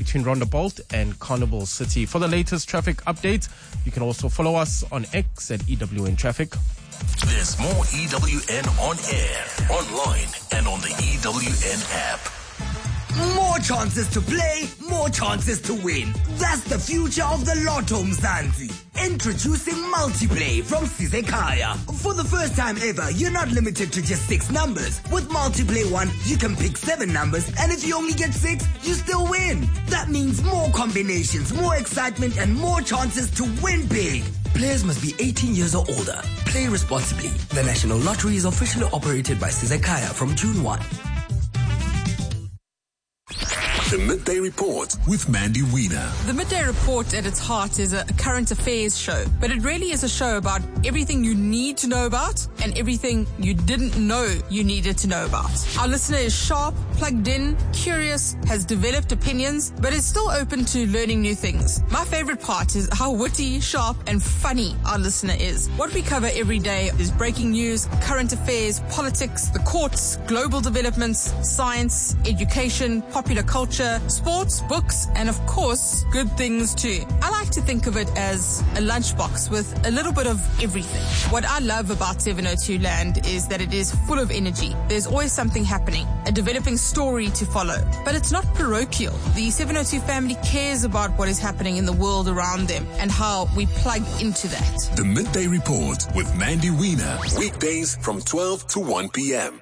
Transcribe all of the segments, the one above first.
between Rondebolt and Carnival City. For the latest traffic updates, you can also follow us on X at EWN Traffic. There's more EWN on air, online, and on the EWN app. More chances to play, more chances to win. That's the future of the Lotto, Mzansi. Introducing Multiplay from Sisekaya. For the first time ever, you're not limited to just 6 numbers. With Multiplay 1, you can pick 7 numbers, and if you only get 6, you still win. That means more combinations, more excitement, and more chances to win big. Players must be 18 years or older. Play responsibly. The National Lottery is officially operated by Sisekaya from June 1. The Midday Report with Mandy Wiener. The Midday Report at its heart is a current affairs show, but it really is a show about everything you need to know about and everything you didn't know you needed to know about. Our listener is sharp, plugged in, curious, has developed opinions, but is still open to learning new things. My favorite part is how witty, sharp, and funny our listener is. What we cover every day is breaking news, current affairs, politics, the courts, global developments, science, education, popular culture, sports, books, and of course, good things too. I like to think of it as a lunchbox with a little bit of everything. What I love about 702 Land is that it is full of energy. There's always something happening, a developing story to follow. But it's not parochial. The 702 family cares about what is happening in the world around them and how we plug into that. The Midday Report with Mandy Wiener. Weekdays from 12 to 1 p.m.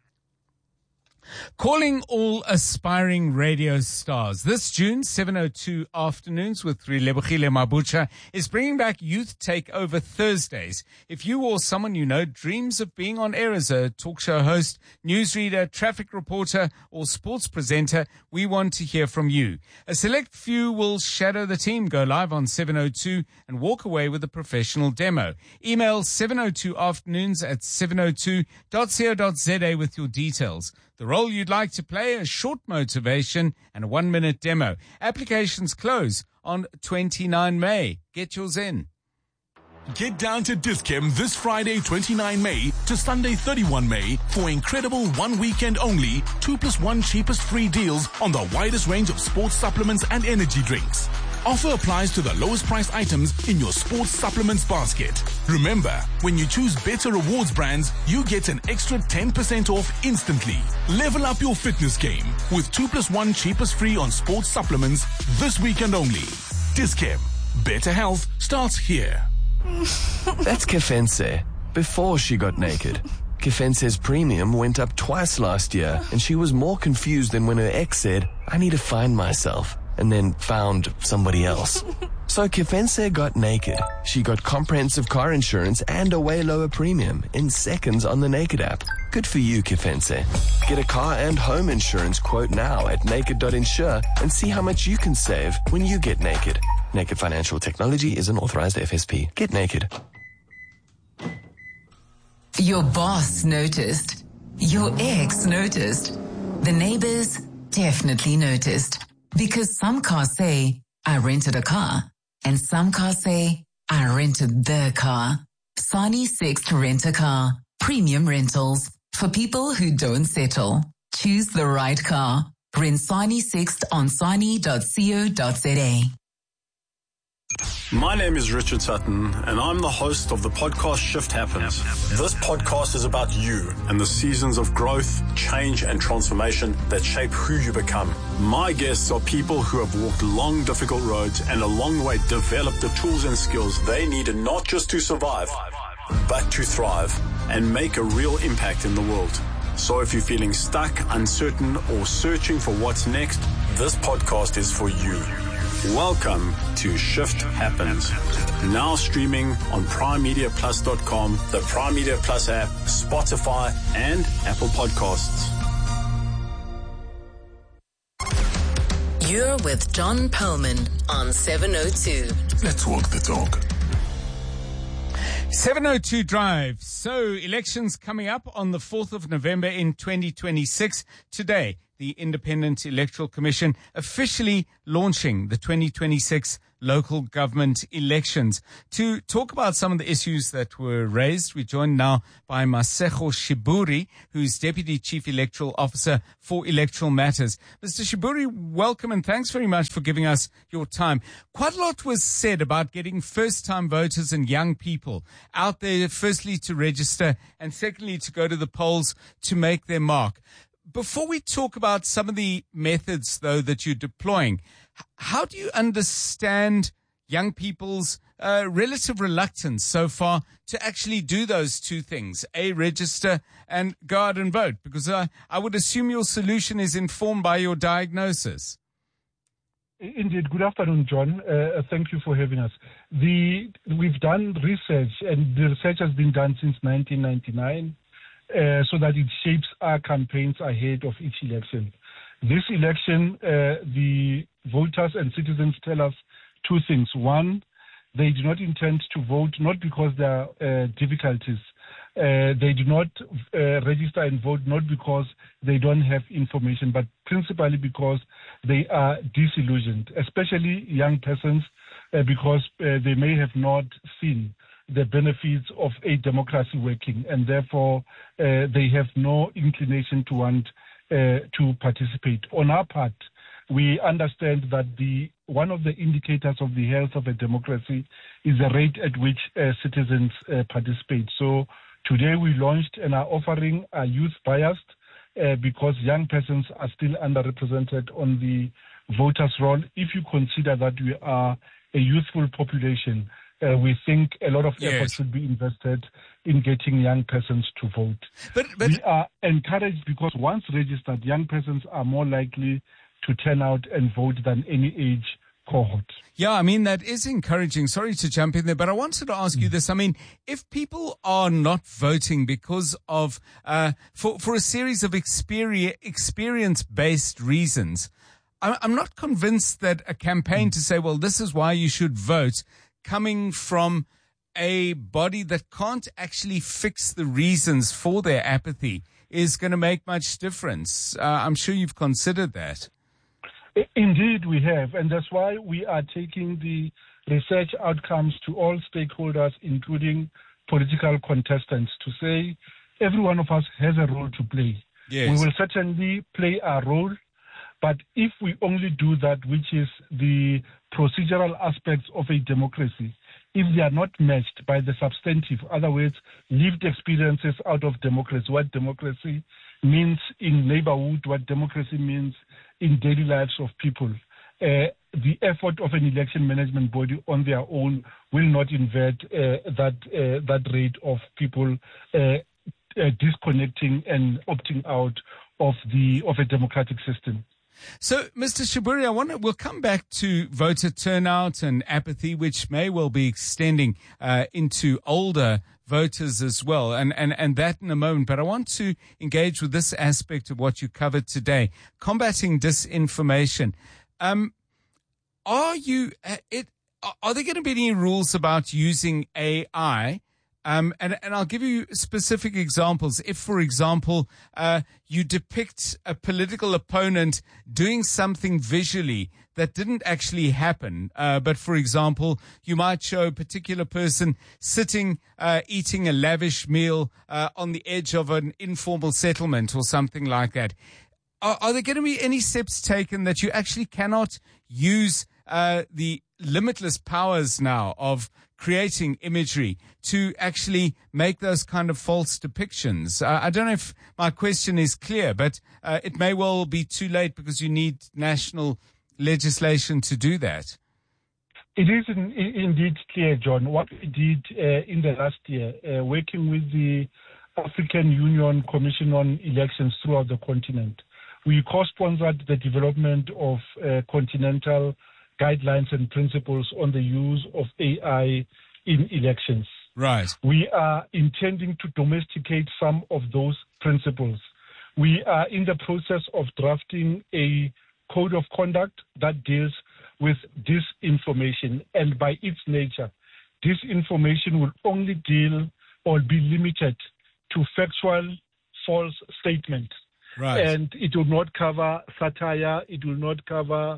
Calling all aspiring radio stars. This June, 702 Afternoons with Relebogile Mabucha is bringing back Youth Takeover Thursdays. If you or someone you know dreams of being on air as a talk show host, newsreader, traffic reporter, or sports presenter, we want to hear from you. A select few will shadow the team, go live on 702, and walk away with a professional demo. Email 702afternoons at 702.co.za with your details. The role you'd like to play, a short motivation and a 1-minute demo. Applications close on 29 May. Get yours in. Get down to Dis-Chem this Friday 29 May to Sunday 31 May for incredible 1 weekend only 2+1 cheapest free deals on the widest range of sports supplements and energy drinks. Offer applies to the lowest price items in your sports supplements basket. Remember, when you choose better rewards brands, you get an extra 10% off instantly. Level up your fitness game with 2+1 cheapest free on sports supplements this weekend only. Dis-Chem. Better health starts here. That's Kefense, before she got naked. Kefense's premium went up twice last year, and she was more confused than when her ex said, "I need to find myself," and then found somebody else. So Kefense got naked. She got comprehensive car insurance and a way lower premium in seconds on the Naked app. Good for you, Kefense. Get a car and home insurance quote now at naked.insure and see how much you can save when you get naked. Naked Financial Technology is an authorized FSP. Get naked. Your boss noticed. Your ex noticed. The neighbors definitely noticed. Because some cars say, "I rented a car," and some cars say, "I rented the car." Sani Sixt Rent a Car. Premium rentals. For people who don't settle. Choose the right car. Rent Sani Sixt on sani.co.za. My name is Richard Sutton, and I'm the host of the podcast Shift Happens. This podcast is about you and the seasons of growth, change, and transformation that shape who you become. My guests are people who have walked long, difficult roads and along the way developed the tools and skills they needed not just to survive, but to thrive and make a real impact in the world. So if you're feeling stuck, uncertain, or searching for what's next, this podcast is for you. Welcome to Shift Happens. Now streaming on PrimeMediaPlus.com, the Prime Media Plus app, Spotify, and Apple Podcasts. You're with John Perlman on 702. Let's walk the talk. 702 Drive. So elections coming up on the 4th of November in 2026. Today, the Independent Electoral Commission officially launching the 2026 local government elections. To talk about some of the issues that were raised, we're joined now by Masego Shiburi, who's Deputy Chief Electoral Officer for Electoral Matters. Mr. Shiburi, welcome and thanks very much for giving us your time. Quite a lot was said about getting first-time voters and young people out there, firstly to register and secondly to go to the polls to make their mark. Before we talk about some of the methods, though, that you're deploying, how do you understand young people's relative reluctance so far to actually do those two things, A, register and go out and vote? Because I would assume your solution is informed by your diagnosis. Indeed. Good afternoon, John. Thank you for having us. We've done research, and the research has been done since 1999. So that it shapes our campaigns ahead of each election. This election, the voters and citizens tell us two things. One, they do not intend to vote, not because there are difficulties. They do not register and vote, not because they don't have information, but principally because they are disillusioned, especially young persons, because they may have not seen the benefits of a democracy working, and therefore they have no inclination to want to participate. On our part, we understand that one of the indicators of the health of a democracy is the rate at which citizens participate. So today we launched and are offering a youth biased because young persons are still underrepresented on the voters' roll. If you consider that we are a youthful population, we think a lot of effort should be invested in getting young persons to vote. But we are encouraged because once registered, young persons are more likely to turn out and vote than any age cohort. Yeah, I mean, that is encouraging. Sorry to jump in there, but I wanted to ask you this. I mean, if people are not voting because of, for a series of experience-based reasons, I'm not convinced that a campaign to say, well, this is why you should vote, coming from a body that can't actually fix the reasons for their apathy is going to make much difference. I'm sure you've considered that. Indeed, we have. And that's why we are taking the research outcomes to all stakeholders, including political contestants, to say every one of us has a role to play. Yes. We will certainly play our role. But if we only do that, which is the procedural aspects of a democracy, if they are not matched by the substantive, other words, lived experiences out of democracy, what democracy means in neighborhood, what democracy means in daily lives of people, the effort of an election management body on their own will not invert that rate of people disconnecting and opting out of a democratic system. So, Mr. Shiburi, we'll come back to voter turnout and apathy, which may well be extending into older voters as well, and that in a moment. But I want to engage with this aspect of what you covered today, combating disinformation. Are there going to be any rules about using AI? And I'll give you specific examples. If, for example, you depict a political opponent doing something visually that didn't actually happen, but, for example, you might show a particular person sitting, eating a lavish meal on the edge of an informal settlement or something like that. Are there going to be any steps taken that you actually cannot use the limitless powers now of creating imagery to actually make those kind of false depictions? I don't know if my question is clear, but it may well be too late because you need national legislation to do that. It is indeed clear, John. What we did in the last year, working with the African Union Commission on Elections throughout the continent, we co-sponsored the development of continental guidelines and principles on the use of AI in elections. Right. We are intending to domesticate some of those principles. We are in the process of drafting a code of conduct that deals with disinformation, and by its nature, disinformation will only deal or be limited to factual false statements. Right. And it will not cover satire, it will not cover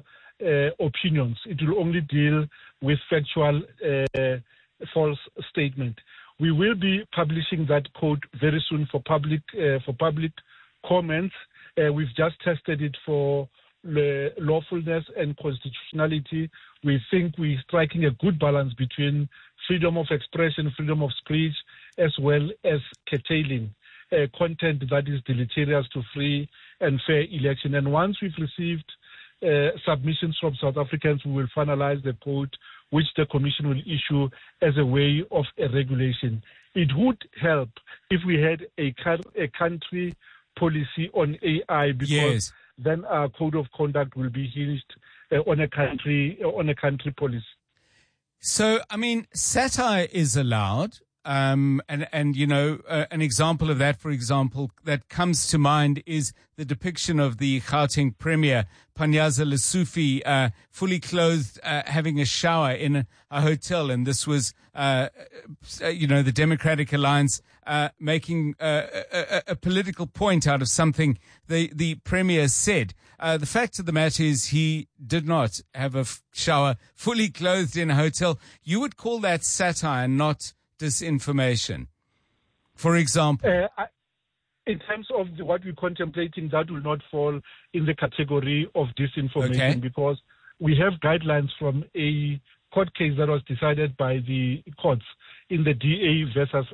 opinions. It will only deal with factual false statement. We will be publishing that code very soon for public comments. We've just tested it for lawfulness and constitutionality. We think we're striking a good balance between freedom of expression, freedom of speech, as well as curtailing content that is deleterious to free and fair election. And once we've received submissions from South Africans, we will finalize the code, which the Commission will issue as a way of a regulation. It would help if we had a country policy on AI, because then our code of conduct will be hinged on a country policy. So, I mean, satire is allowed. And you know, an example of that, for example, that comes to mind is the depiction of the Gauteng Premier, Panyaza Lesufi, fully clothed, having a shower in a hotel. And this was, you know, the Democratic Alliance, making, a political point out of something the Premier said. The fact of the matter is he did not have a shower fully clothed in a hotel. You would call that satire, not disinformation, for example? In terms of what we're contemplating, that will not fall in the category of disinformation, because we have guidelines from a court case that was decided by the courts in the DA versus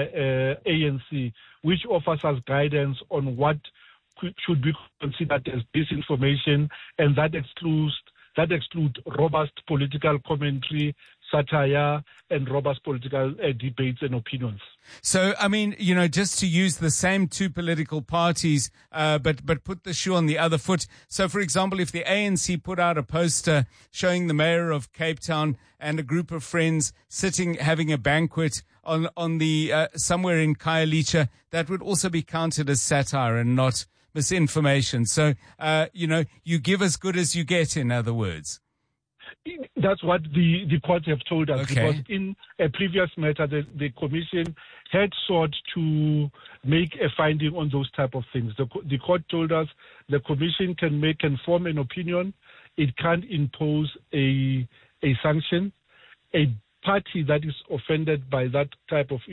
ANC, which offers us guidance on what should be considered as disinformation, and that exclude robust political commentary, satire, and robust political debates and opinions. So, I mean, you know, just to use the same two political parties, but put the shoe on the other foot. So, for example, if the ANC put out a poster showing the mayor of Cape Town and a group of friends sitting having a banquet on the somewhere in Khayelitsha, that would also be counted as satire and not misinformation. So, you know, you give as good as you get, in other words. That's what the courts have told us, because in a previous matter, the Commission had sought to make a finding on those type of things. The court told us the Commission can form an opinion. It can't impose a sanction. A party that is offended by that type of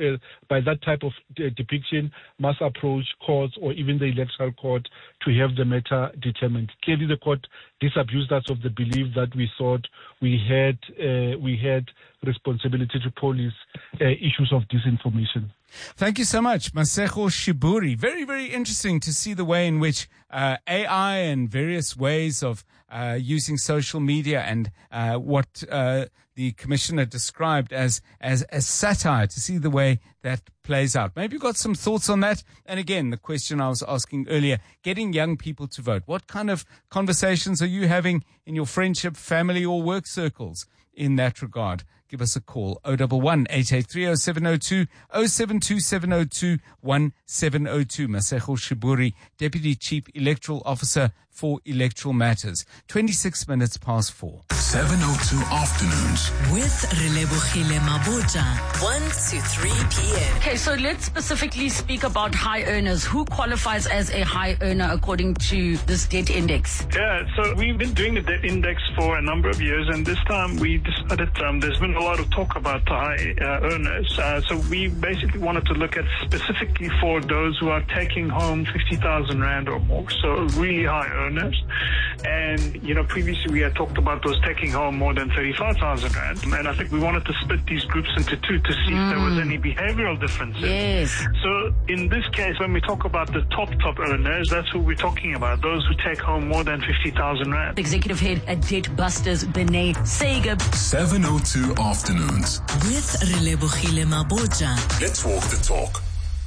depiction must approach courts or even the electoral court to have the matter determined. Clearly, the court disabused us of the belief that we thought we had responsibility to police issues of disinformation. Thank you so much, Masego Shiburi. Very, very interesting to see the way in which AI and various ways of using social media and what the commissioner described as satire, to see the way that plays out. Maybe you've got some thoughts on that. And again, the question I was asking earlier, getting young people to vote. What kind of conversations are you having in your friendship, family, or work circles in that regard? Give us a call, 011-883-0702, 072-702-1702. Masego Shiburi, Deputy Chief Electoral Officer for Electoral Matters. 26 minutes past 4. 702 Afternoons. With Relebogile Mabotja, 1 to 3 p.m. Okay, so let's specifically speak about high earners. Who qualifies as a high earner according to this debt index? Yeah, so we've been doing the debt index for a number of years, and this time we decided there's been a lot of talk about the high earners. So we basically wanted to look at specifically for those who are taking home 50,000 Rand or more, so really high earners. And, you know, previously we had talked about those taking home more than 35,000 Rand. And I think we wanted to split these groups into two to see if there was any behavioral differences. Yes. So in this case, when we talk about the top earners, that's who we're talking about, those who take home more than 50,000 Rand. Executive Head at Debt Busters, Benay Sagab. 702 Afternoons. With Relebogile Mabotja. Let's walk the talk.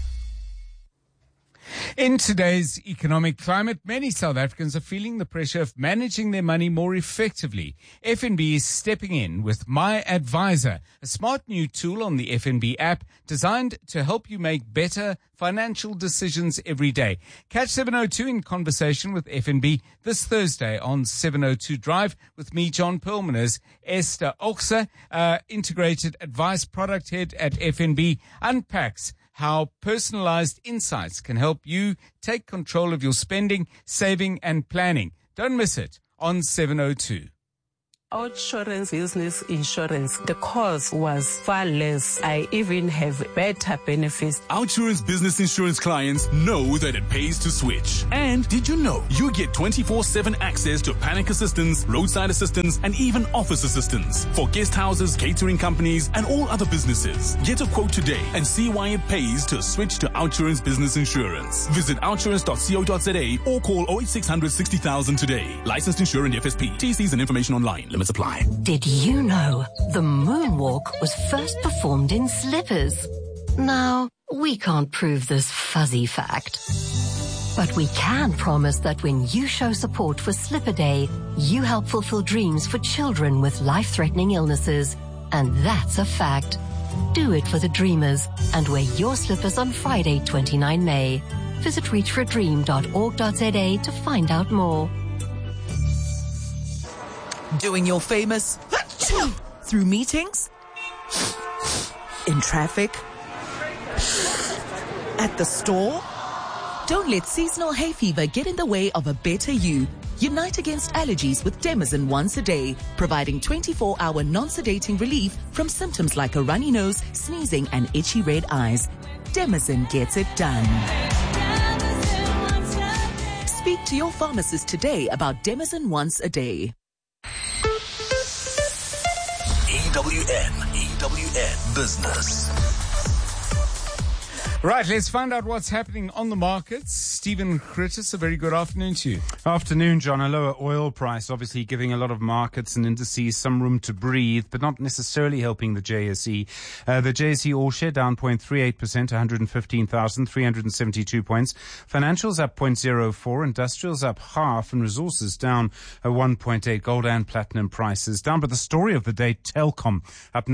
In today's economic climate, many South Africans are feeling the pressure of managing their money more effectively. FNB is stepping in with My Advisor, a smart new tool on the FNB app designed to help you make better financial decisions every day. Catch 702 in conversation with FNB this Thursday on 702 Drive with me, John Perlman, as Esther Oxer, Integrated Advice Product Head at FNB, unpacks how personalized insights can help you take control of your spending, saving, and planning. Don't miss it on 702. Outsurance business insurance, the cost was far less. I even have better benefits. Outsurance business insurance clients know that it pays to switch. And did you know you get 24/7 access to panic assistance, roadside assistance, and even office assistance for guest houses, catering companies, and all other businesses. Get a quote today and see why it pays to switch to Outsurance business insurance. Visit outsurance.co.za or call 08600 60,000 today. Licensed insurer and FSP. TCs and information online. Limits apply. Did you know the moonwalk was first performed in slippers? Now, we can't prove this fuzzy fact. But we can promise that when you show support for Slipper Day, you help fulfill dreams for children with life-threatening illnesses. And that's a fact. Do it for the dreamers and wear your slippers on Friday, 29 May. Visit reachforadream.org.za to find out more. Doing your famous through meetings, in traffic, at the store. Don't let seasonal hay fever get in the way of a better you. Unite against allergies with Demazin once a day, providing 24-hour non-sedating relief from symptoms like a runny nose, sneezing, and itchy red eyes. Demazin gets it done. Speak to your pharmacist today about Demazin once a day. EWN Business. Right, let's find out what's happening on the markets. Stephen Critis, a very good afternoon to you. Afternoon, John. A lower oil price, obviously giving a lot of markets and indices some room to breathe, but not necessarily helping the JSE. The JSE All-Share down 0.38%, 115,372 points. Financials up 0.04%, industrials up half, and resources down 1.8%. Gold and platinum prices down. But the story of the day, Telkom, up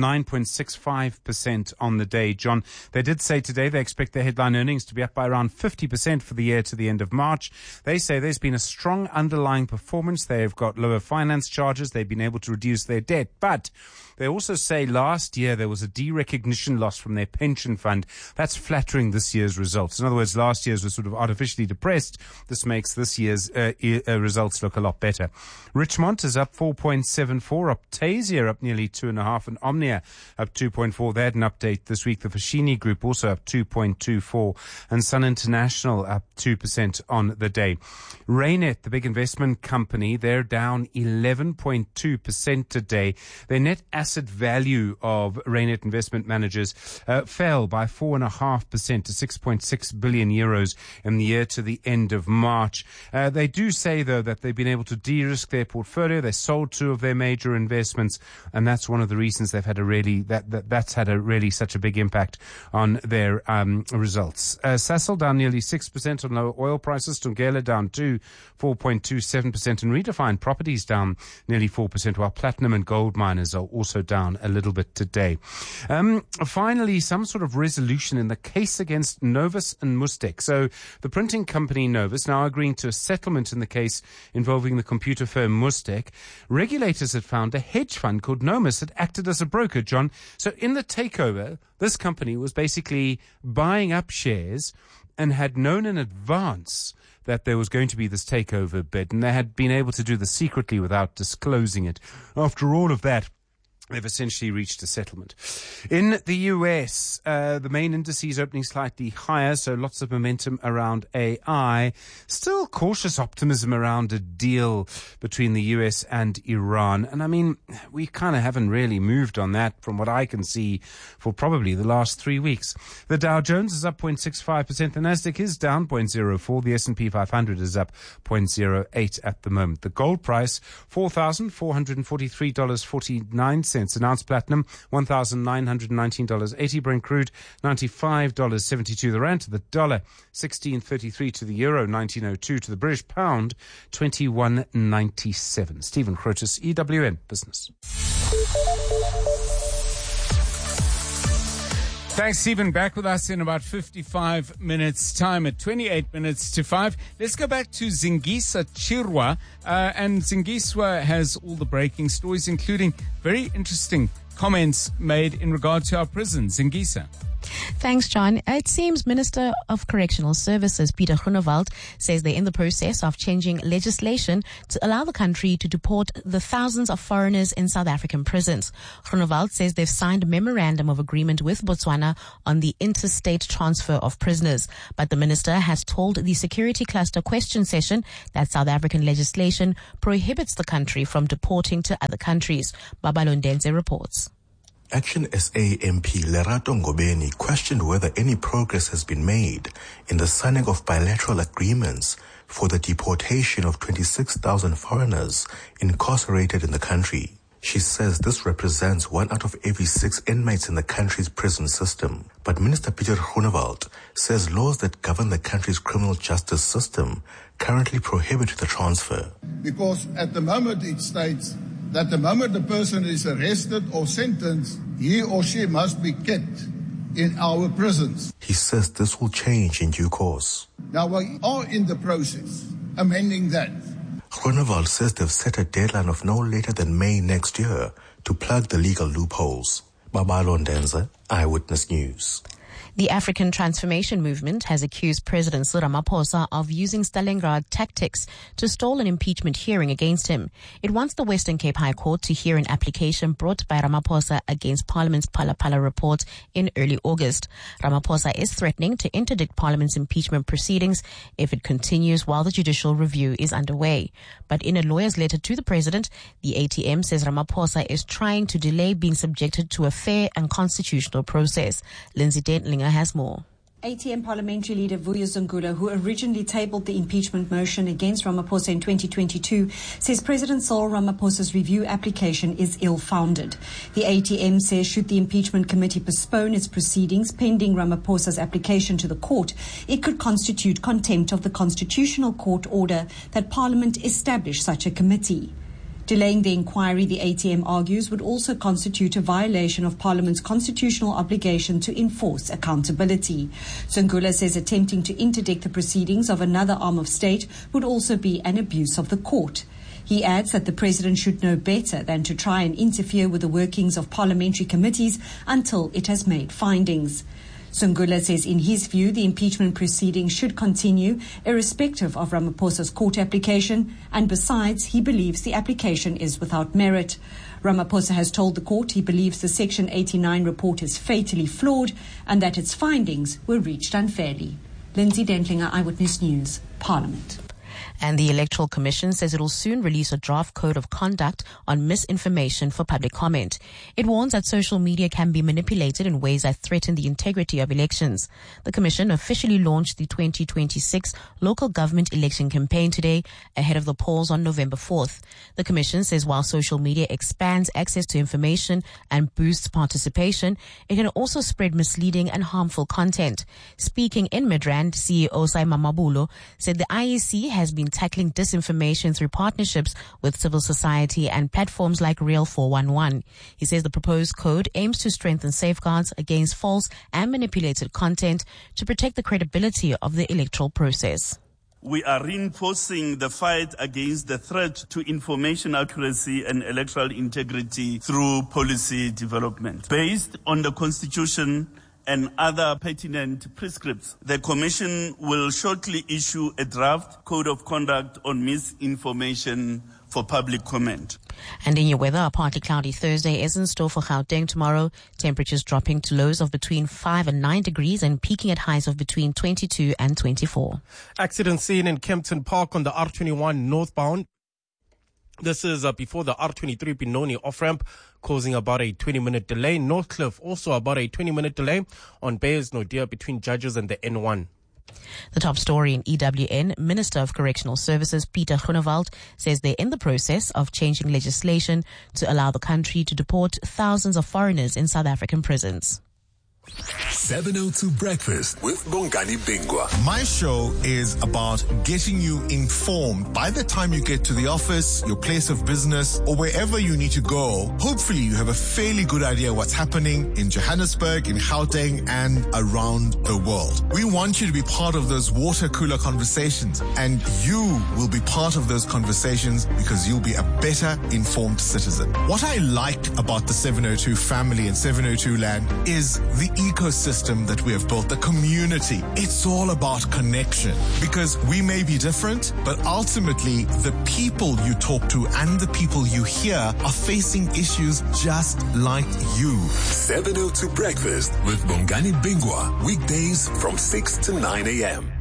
9.65% on the day. John, they did say today they expect their headline earnings to be up by around 50% for the year to the end of March. They say there's been a strong underlying performance. They've got lower finance charges. They've been able to reduce their debt. But they also say last year there was a derecognition loss from their pension fund. That's flattering this year's results. In other words, last year's was sort of artificially depressed. This makes this year's results look a lot better. Richmond is up 4.74%. Optasia up nearly 2.5%. And Omnia up 2.4%. They had an update this week. The Foschini Group also up 2.24%. And Sun International up 2% on the day. Raynet, the big investment company, they're down 11.2% today. Their net asset value of Raynet Investment Managers fell by 4.5% to 6.6 billion euros in the year to the end of March. They do say, though, that they've been able to de-risk their portfolio. They sold two of their major investments, and that's one of the reasons they've had that's had such a big impact on their results. Sasol down nearly 6% on lower oil prices. Tungela down 4.27%, and Redefined Properties down nearly 4%, while platinum and gold miners are also down a little bit today. Finally, some sort of resolution in the case against Novus and Mustek. So the printing company Novus now agreeing to a settlement in the case involving the computer firm Mustek. Regulators had found a hedge fund called Nomus had acted as a broker, John. So in the takeover, this company was basically buying up shares and had known in advance that there was going to be this takeover bid, and they had been able to do this secretly without disclosing it. After all of that, they've essentially reached a settlement. In the US, the main indices opening slightly higher, so lots of momentum around AI. Still cautious optimism around a deal between the US and Iran. And I mean, we kind of haven't really moved on that from what I can see for probably the last 3 weeks. The Dow Jones is up 0.65%. The Nasdaq is down 0.04%. The S&P 500 is up 0.08% at the moment. The gold price, $4,443.49. An ounce platinum, $1,919.80. Brent crude, $95.72. The rand to the dollar, 16.33 to the euro, 19.02 to the British pound, 21.97. Stephen Critis, EWN Business. Thanks, Stephen. Back with us in about 55 minutes' time at 28 minutes to 5. Let's go back to Zingisa Chirwa. And Zingiswa has all the breaking stories, including very interesting comments made in regard to our prisons. Ngisa. Thanks, John. It seems Minister of Correctional Services, Pieter Groenewald, says they're in the process of changing legislation to allow the country to deport the thousands of foreigners in South African prisons. Groenewald says they've signed a memorandum of agreement with Botswana on the interstate transfer of prisoners. But the minister has told the Security Cluster question session that South African legislation prohibits the country from deporting to other countries. Babalo Ndenze reports. Action SA MP Lerato Ngobeni questioned whether any progress has been made in the signing of bilateral agreements for the deportation of 26,000 foreigners incarcerated in the country. She says this represents 1 out of every 6 inmates in the country's prison system. But Minister Pieter Groenewald says laws that govern the country's criminal justice system currently prohibit the transfer. Because at the moment it states that the moment the person is arrested or sentenced, he or she must be kept in our prisons. He says this will change in due course. Now we are in the process amending that. Groenewald says they've set a deadline of no later than May next year to plug the legal loopholes. Babalo Ndenze, Eyewitness News. The African Transformation Movement has accused President Cyril Ramaphosa of using Stalingrad tactics to stall an impeachment hearing against him. It wants the Western Cape High Court to hear an application brought by Ramaphosa against Parliament's Phala Phala report in early August. Ramaphosa is threatening to interdict Parliament's impeachment proceedings if it continues while the judicial review is underway. But in a lawyer's letter to the president, the ATM says Ramaphosa is trying to delay being subjected to a fair and constitutional process. Lindsay Dentlinger has more. ATM parliamentary leader Vuyo Zungula, who originally tabled the impeachment motion against Ramaphosa in 2022, says President Cyril Ramaphosa's review application is ill-founded. The ATM says should the impeachment committee postpone its proceedings pending Ramaphosa's application to the court, it could constitute contempt of the constitutional court order that Parliament establish such a committee. Delaying the inquiry, the ATM argues, would also constitute a violation of Parliament's constitutional obligation to enforce accountability. Zungula says attempting to interdict the proceedings of another arm of state would also be an abuse of the court. He adds that the president should know better than to try and interfere with the workings of parliamentary committees until it has made findings. Zungula says in his view the impeachment proceedings should continue irrespective of Ramaphosa's court application, and besides he believes the application is without merit. Ramaphosa has told the court he believes the Section 89 report is fatally flawed and that its findings were reached unfairly. Lindsay Dentlinger, Eyewitness News, Parliament. And the Electoral Commission says it will soon release a draft code of conduct on misinformation for public comment. It warns that social media can be manipulated in ways that threaten the integrity of elections. The Commission officially launched the 2026 local government election campaign today ahead of the polls on November 4th. The Commission says while social media expands access to information and boosts participation, it can also spread misleading and harmful content. Speaking in Midrand, CEO Saima Mabulo said the IEC has been tackling disinformation through partnerships with civil society and platforms like Real 411. He says the proposed code aims to strengthen safeguards against false and manipulated content to protect the credibility of the electoral process. We are reinforcing the fight against the threat to information accuracy and electoral integrity through policy development. Based on the Constitution and other pertinent prescripts, the Commission will shortly issue a draft code of conduct on misinformation for public comment. And in your weather, a partly cloudy Thursday is in store for Gauteng tomorrow. Temperatures dropping to lows of between 5 and 9 degrees and peaking at highs of between 22 and 24. Accident seen in Kempton Park on the R21 northbound. This is before the R23 Benoni off-ramp, causing about a 20-minute delay. Northcliffe also about a 20-minute delay on Bayers Nodia between Judges and the N1. The top story in EWN, Minister of Correctional Services Pieter Groenewald says they're in the process of changing legislation to allow the country to deport thousands of foreigners in South African prisons. 702 Breakfast with Bongani Bingwa. My show is about getting you informed by the time you get to the office, your place of business, or wherever you need to go. Hopefully you have a fairly good idea what's happening in Johannesburg, in Gauteng, and around the world. We want you to be part of those water cooler conversations, and you will be part of those conversations because you'll be a better informed citizen. What I like about the 702 family and 702 land is the ecosystem that we have built, the community. It's all about connection because we may be different, but ultimately the people you talk to and the people you hear are facing issues just like you. 702 Breakfast with Bongani Bingwa. Weekdays from 6 to 9 a.m.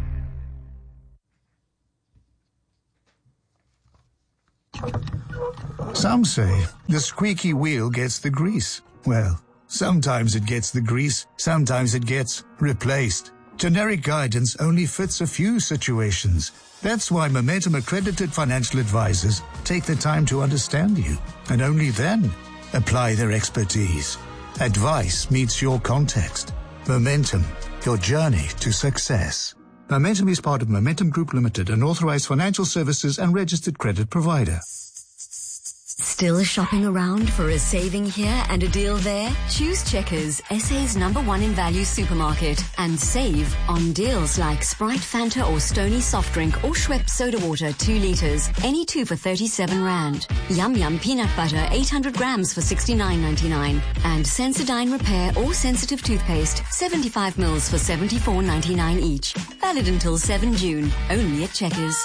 Some say the squeaky wheel gets the grease. Well, sometimes it gets the grease, sometimes it gets replaced. Generic guidance only fits a few situations. That's why Momentum accredited financial advisors take the time to understand you and only then apply their expertise. Advice meets your context. Momentum, your journey to success. Momentum is part of Momentum Group Limited, an authorized financial services and registered credit provider. Still shopping around for a saving here and a deal there? Choose Checkers, SA's #1 in value supermarket, and save on deals like Sprite, Fanta or Stony soft drink or Schweppes soda water 2 liters, any 2 for 37 Rand. Yum Yum peanut butter 800 grams for 69.99, and Sensodyne repair or sensitive toothpaste 75 mils for 74.99 each. Valid until 7 June, only at Checkers.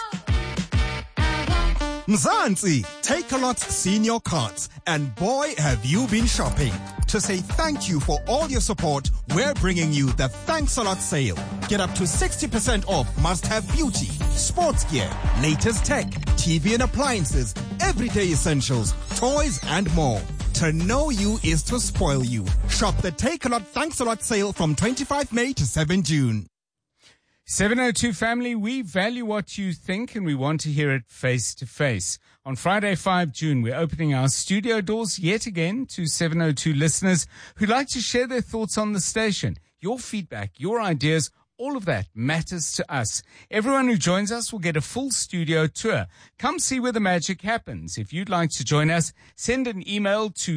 Mzansi, Takealot Senior Cards, and boy have you been shopping. To say thank you for all your support, we're bringing you the Thanks a Lot sale. Get up to 60% off must-have beauty, sports gear, latest tech, TV and appliances, everyday essentials, toys and more. To know you is to spoil you. Shop the Takealot Thanks a Lot sale from 25 May to 7 June. 702 family, we value what you think and we want to hear it face to face. On Friday, 5 June, we're opening our studio doors yet again to 702 listeners who'd like to share their thoughts on the station. Your feedback, your ideas, all of that matters to us. Everyone who joins us will get a full studio tour. Come see where the magic happens. If you'd like to join us, send an email to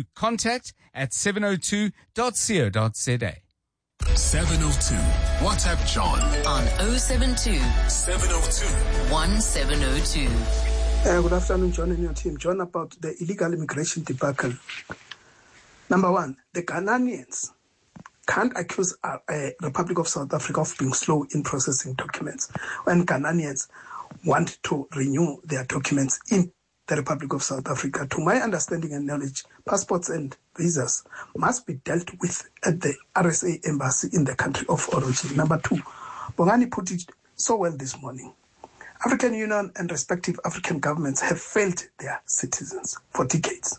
contact@702.co.za. 702. WhatsApp John on 072 702 1702. Good afternoon, John and your team. John, about the illegal immigration debacle. Number one, the Ghanaians can't accuse Republic of South Africa of being slow in processing documents when Ghanaians want to renew their documents in the Republic of South Africa. To my understanding and knowledge, passports and visas must be dealt with at the RSA embassy in the country of origin. Number two, Bongani put it so well this morning. African Union and respective African governments have failed their citizens for decades,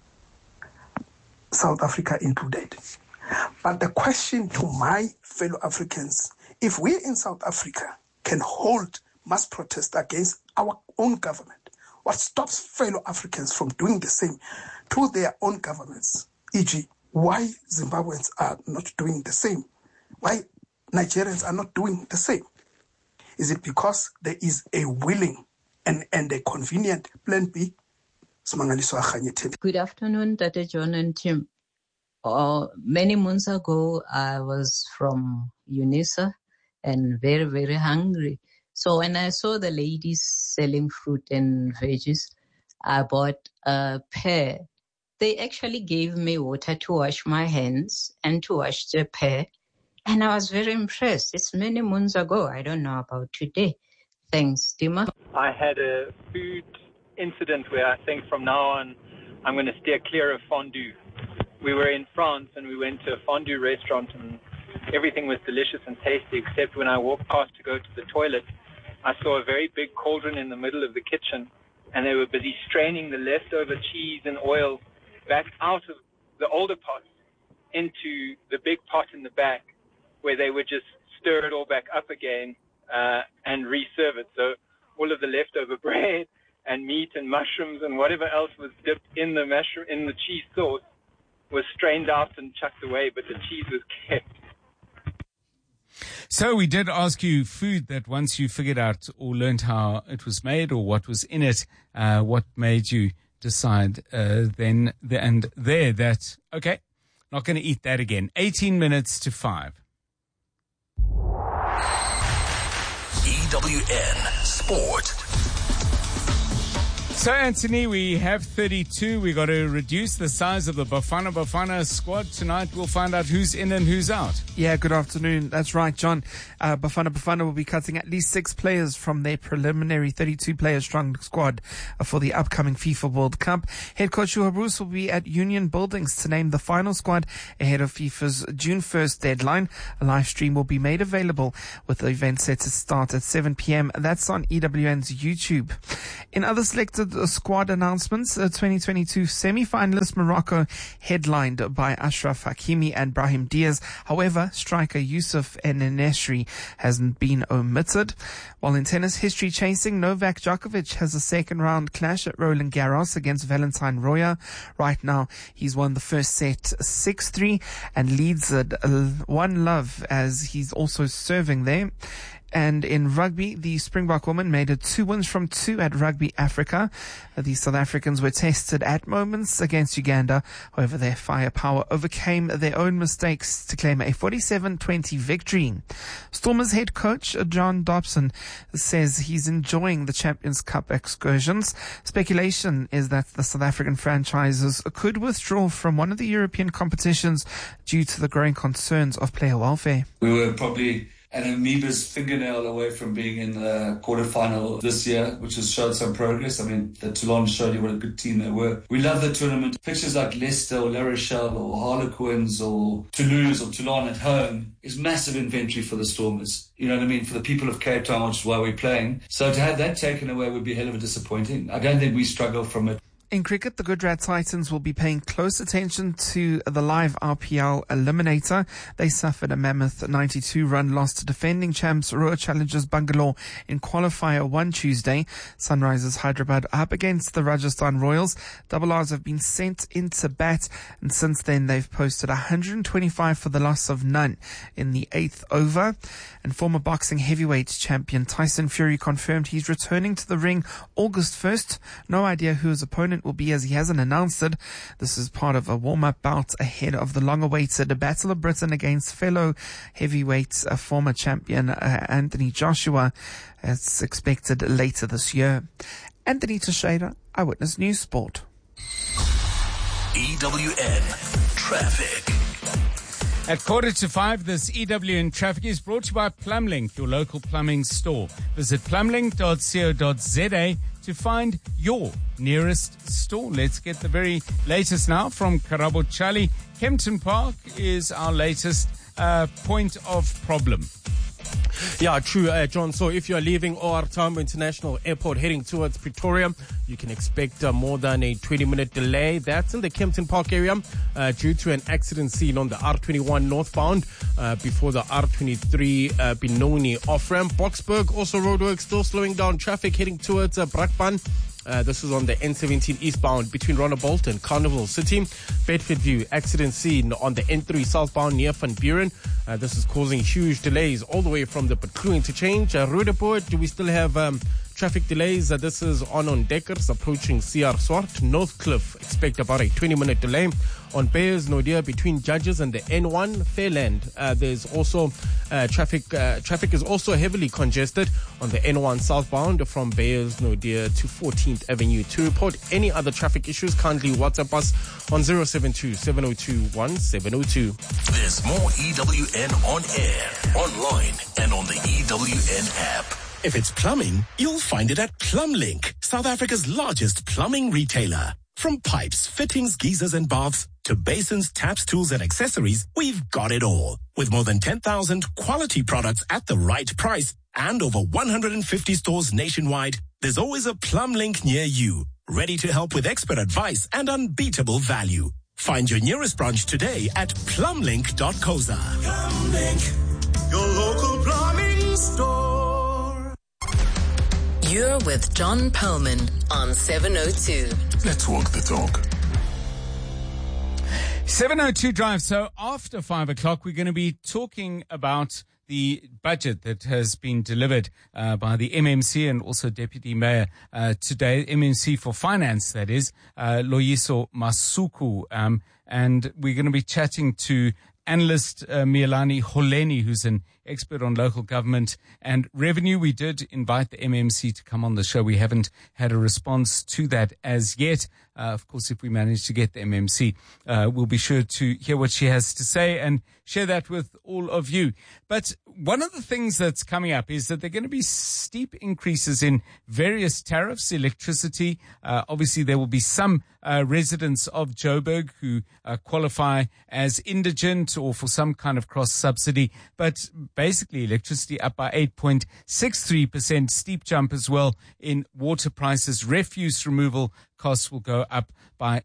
South Africa included. But the question to my fellow Africans, if we in South Africa can hold mass protest against our own government, what stops fellow Africans from doing the same to their own governments? E.g., why Zimbabweans are not doing the same? Why Nigerians are not doing the same? Is it because there is a willing and a convenient plan B? Good afternoon, Dr. John and Tim. Many months ago, I was from UNISA and very, very hungry. So when I saw the ladies selling fruit and veggies, I bought a pear. They actually gave me water to wash my hands and to wash the pear. And I was very impressed. It's many months ago. I don't know about today. Thanks, Dima. I had a food incident where I think from now on I'm going to steer clear of fondue. We were in France and we went to a fondue restaurant and everything was delicious and tasty, except when I walked past to go to the toilet, I saw a very big cauldron in the middle of the kitchen and they were busy straining the leftover cheese and oil back out of the older pot into the big pot in the back, where they would just stir it all back up again and reserve it. So all of the leftover bread and meat and mushrooms and whatever else was dipped in the cheese sauce was strained out and chucked away, but the cheese was kept. So we did ask you food that once you figured out or learned how it was made or what was in it, what made you decide then and there that, okay, not going to eat that again. 18 minutes to 5. EWN Sport. So, Anthony, we have 32. We got to reduce the size of the Bafana squad. Tonight we'll find out who's in and who's out. Yeah, good afternoon. That's right, John. Bafana will be cutting at least 6 players from their preliminary 32-player strong squad for the upcoming FIFA World Cup. Head coach Shuha Bruce will be at Union Buildings to name the final squad ahead of FIFA's June 1st deadline. A live stream will be made available with the event set to start at 7 p.m. That's on EWN's YouTube. In other selected squad announcements, 2022 semi-finalist Morocco headlined by Ashraf Hakimi and Brahim Diaz. However, striker Youssef En-Nesyri hasn't been omitted. While in tennis history chasing, Novak Djokovic has a second round clash at Roland Garros against Valentine Roya. Right now, he's won the first set 6-3 and leads at 1-love as he's also serving there. And in rugby, the Springbok women made it 2 wins from 2 at Rugby Africa. The South Africans were tested at moments against Uganda. However, their firepower overcame their own mistakes to claim a 47-20 victory. Stormers head coach John Dobson says he's enjoying the Champions Cup excursions. Speculation is that the South African franchises could withdraw from one of the European competitions due to the growing concerns of player welfare. We were probably an amoeba's fingernail away from being in the quarterfinal this year, which has showed some progress. I mean, the Toulon showed you what a good team they were. We love the tournament. Pictures like Leicester or La Rochelle or Harlequins or Toulouse or Toulon at home is massive inventory for the Stormers. You know what I mean? For the people of Cape Town, which is why we're playing. So to have that taken away would be hell of a disappointing. I don't think we struggle from it. In cricket, the Gujarat Titans will be paying close attention to the live RPL eliminator. They suffered a mammoth 92-run loss to defending champs Royal Challengers Bangalore in qualifier 1 Tuesday. Sunrisers Hyderabad up against the Rajasthan Royals. Double R's have been sent into bat, and since then they've posted 125 for the loss of none in the 8th over. And former boxing heavyweight champion Tyson Fury confirmed he's returning to the ring August 1st. No idea who his opponent will be as he hasn't announced it. This is part of a warm-up bout ahead of the long-awaited Battle of Britain against fellow heavyweight former champion Anthony Joshua. It's expected later this year. Anthony Teixeira, Eyewitness News Sport. EWN Traffic. At 4:45, this EWN Traffic is brought to you by Plumlink, your local plumbing store. Visit plumlink.co.za to find your nearest store. Let's get the very latest now from Karabo Chali. Kempton Park is our latest point of problem. Yeah, true, John. So if you're leaving OR Tambo International Airport heading towards Pretoria, you can expect more than a 20-minute delay. That's in the Kempton Park area due to an accident seen on the R21 northbound before the R23 Benoni off-ramp. Boksburg, also roadworks still slowing down traffic heading towards Brakpan. This is on the N17 eastbound between Ronnebolt and Carnival City. Bedfordview, accident seen on the N3 southbound near Van Buren. This is causing huge delays all the way from the Patlu interchange. Roodepoort, do we still have traffic delays? This is on Deckers approaching CR Swart. Northcliffe, expect about a 20-minute delay. On Beyers Naudé between Judges and the N1 Fairland, there's also traffic is also heavily congested on the N1 southbound from Beyers Naudé to 14th Avenue. To report any other traffic issues, kindly WhatsApp us on 072-702-1702. There's more EWN on air, online, and on the EWN app. If it's plumbing, you'll find it at Plumlink, South Africa's largest plumbing retailer. From pipes, fittings, geysers, and baths to basins, taps, tools, and accessories, we've got it all. With more than 10,000 quality products at the right price and over 150 stores nationwide, there's always a Plumlink near you, ready to help with expert advice and unbeatable value. Find your nearest branch today at plumlink.coza. Plumlink, your local plumbing store. You're with John Perlman on 702. Let's walk the talk. 702 Drive. So after 5 o'clock, we're going to be talking about the budget that has been delivered by the MMC and also Deputy Mayor today, MMC for Finance, that is, Loyiso Masuku. And we're going to be chatting to analyst Mielani Holeni, who's an expert on local government and revenue. We did invite the MMC to come on the show. We haven't had a response to that as yet. Of course, if we manage to get the MMC, we'll be sure to hear what she has to say and share that with all of you. But one of the things that's coming up is that there are going to be steep increases in various tariffs, electricity. Obviously, there will be some residents of Joburg who qualify as indigent or for some kind of cross-subsidy. But basically, electricity up by 8.63%, steep jump as well in water prices. Refuse removal costs will go up by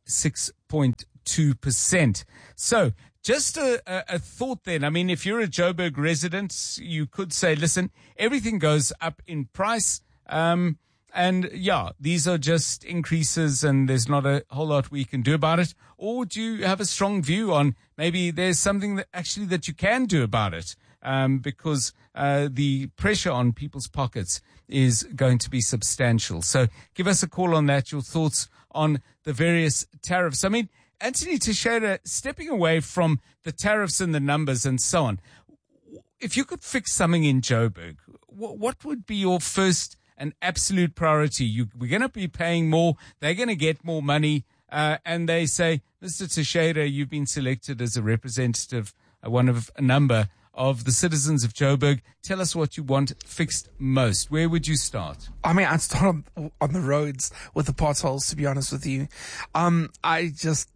6.2%. So just a thought then. I mean, if you're a Joburg resident, you could say, listen, everything goes up in price. And yeah, these are just increases and there's not a whole lot we can do about it. Or do you have a strong view on maybe there's something that actually that you can do about it? Because the pressure on people's pockets is going to be substantial. So give us a call on that, your thoughts on the various tariffs. I mean, Anthony Teixeira, stepping away from the tariffs and the numbers and so on, if you could fix something in Joburg, what would be your first and absolute priority? We're going to be paying more, they're going to get more money, and they say, Mr. Teixeira, you've been selected as a representative, one of a number of the citizens of Joburg. Tell us what you want fixed most. Where would you start? I mean, I'd start on the roads with the potholes, to be honest with you. I just,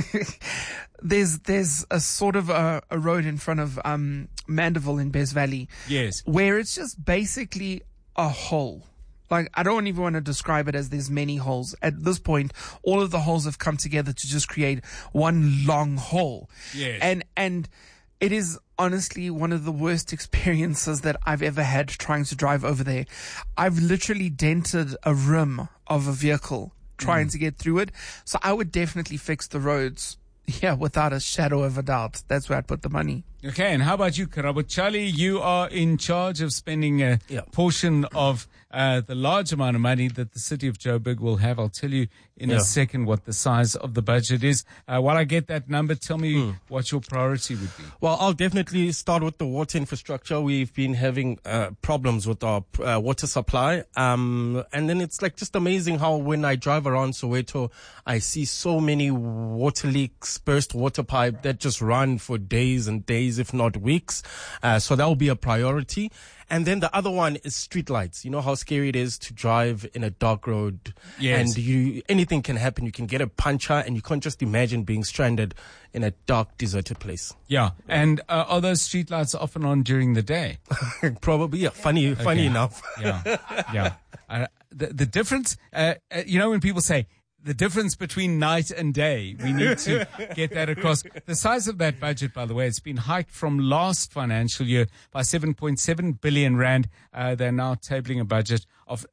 there's a sort of a road in front of, Mandeville in Bez Valley. Yes. Where it's just basically a hole. Like, I don't even want to describe it as there's many holes. At this point, all of the holes have come together to just create one long hole. Yes. And it is honestly one of the worst experiences that I've ever had trying to drive over there. I've literally dented a rim of a vehicle trying to get through it. So I would definitely fix the roads. Yeah, without a shadow of a doubt. That's where I'd put the money. Okay, and how about you, Karabuchali? You are in charge of spending a portion of the large amount of money that the city of Joburg will have. I'll tell you in a second what the size of the budget is. While I get that number, tell me what your priority would be. Well, I'll definitely start with the water infrastructure. We've been having problems with our water supply. And then it's like just amazing how when I drive around Soweto, I see so many water leaks, burst water pipe that just run for days and days, if not weeks. So that will be a priority. And then the other one is streetlights. You know how scary it is to drive in a dark road. Yes. And anything can happen. You can get a puncture and you can't just imagine being stranded in a dark, deserted place. Yeah. And are those streetlights often on during the day? Probably, yeah. Funny enough. Yeah. The difference, you know, when people say, the difference between night and day. We need to get that across. The size of that budget, by the way, it's been hiked from last financial year by 7.7 billion rand. They're now tabling a budget of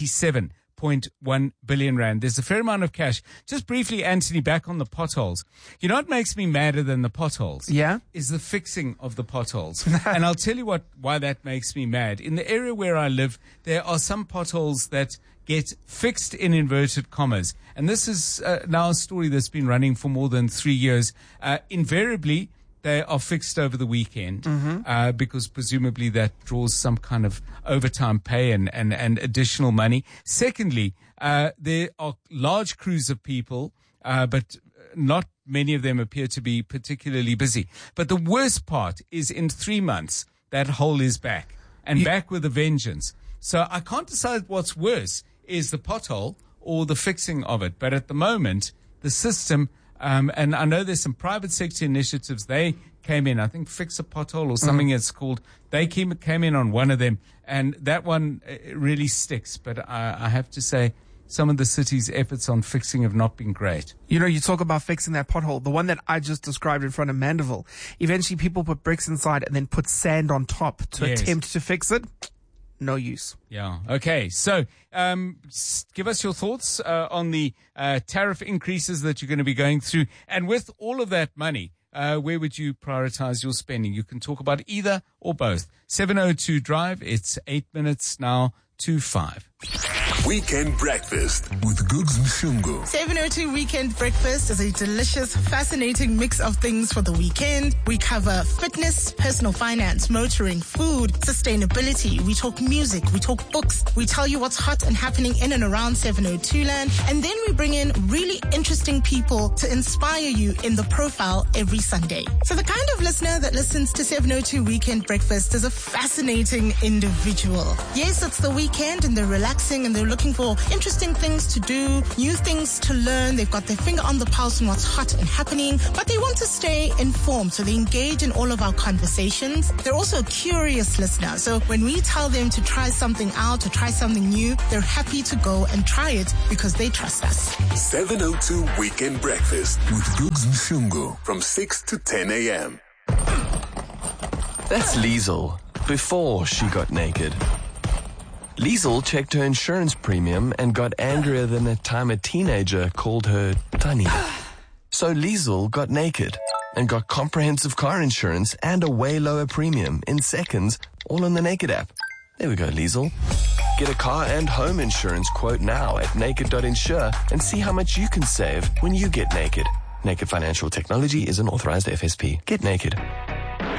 97.1 billion rand. There's a fair amount of cash. Just briefly, Anthony, back on the potholes. You know what makes me madder than the potholes? Yeah? Is the fixing of the potholes. And I'll tell you why that makes me mad. In the area where I live, there are some potholes that get fixed in inverted commas. And this is now a story that's been running for more than 3 years. Invariably, they are fixed over the weekend because presumably that draws some kind of overtime pay and additional money. Secondly, there are large crews of people, but not many of them appear to be particularly busy. But the worst part is in 3 months, that hole is back and back with a vengeance. So I can't decide what's worse, is the pothole or the fixing of it. But at the moment, the system, and I know there's some private sector initiatives, they came in, I think Fix a Pothole or something it's called. They came in on one of them, and that one really sticks. But I have to say, some of the city's efforts on fixing have not been great. You know, you talk about fixing that pothole. The one that I just described in front of Mandeville, eventually people put bricks inside and then put sand on top to attempt to fix it. No use. Yeah. Okay. So, give us your thoughts on the tariff increases that you're going to be going through. And with all of that money, where would you prioritize your spending? You can talk about either or both. 702 Drive, it's 8 minutes now to 5. Weekend Breakfast with Googs Mshungu. 702 Weekend Breakfast is a delicious, fascinating mix of things for the weekend. We cover fitness, personal finance, motoring, food, sustainability. We talk music, we talk books. We tell you what's hot and happening in and around 702 land. And then we bring in really interesting people to inspire you in the profile every Sunday. So the kind of listener that listens to 702 Weekend Breakfast is a fascinating individual. Yes, it's the weekend and they're relaxing and they're looking for interesting things to do, new things to learn. They've got their finger on the pulse on what's hot and happening, but they want to stay informed, so they engage in all of our conversations. They're also a curious listener, so when we tell them to try something out, to try something new, they're happy to go and try it because they trust us. 702 Weekend Breakfast with Googs Mshungu from 6 to 10 a.m. That's Liesl, before she got naked. Liesl checked her insurance premium and got angrier than the time a teenager called her tiny. So Liesl got naked and got comprehensive car insurance and a way lower premium in seconds, all on the Naked app. There we go, Liesl. Get a car and home insurance quote now at naked.insure and see how much you can save when you get naked. Naked Financial Technology is an authorized FSP. Get naked.